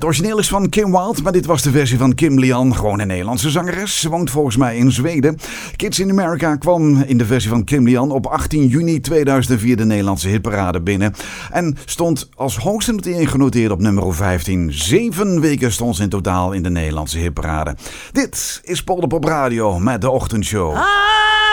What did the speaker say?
Het origineel is van Kim Wilde, maar dit was de versie van Kim Lian. Gewoon een Nederlandse zangeres. Ze woont volgens mij in Zweden. Kids in America kwam in de versie van Kim Lian op 18 juni 2004 de Nederlandse hitparade binnen. En stond als hoogste notering genoteerd op nummer 15. 7 weken stond ze in totaal in de Nederlandse hitparade. Dit is Polderpop Radio met de ochtendshow.